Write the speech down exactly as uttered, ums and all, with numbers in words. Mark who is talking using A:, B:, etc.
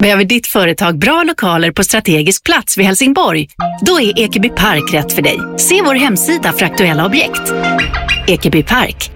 A: Behöver ditt företag bra lokaler på strategisk plats vid Helsingborg? Då är Ekeby Park rätt för dig. Se vår hemsida för aktuella objekt. Ekeby Park,